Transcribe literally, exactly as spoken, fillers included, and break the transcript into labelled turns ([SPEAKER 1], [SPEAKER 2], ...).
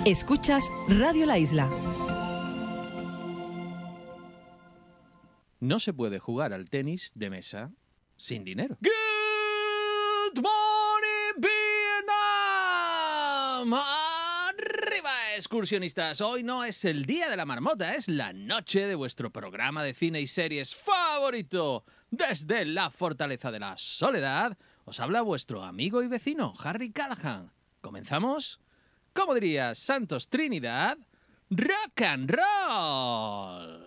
[SPEAKER 1] Escuchas Radio La Isla.
[SPEAKER 2] No se puede jugar al tenis de mesa sin dinero.
[SPEAKER 3] Good morning, Vietnam. Arriba, excursionistas. Hoy no es el día de la marmota, es la noche de vuestro programa de cine y series favorito. Desde la Fortaleza de la Soledad, os habla vuestro amigo y vecino, Harry Callahan. ¿Comenzamos? Como diría Santos Trinidad, ¡rock and roll!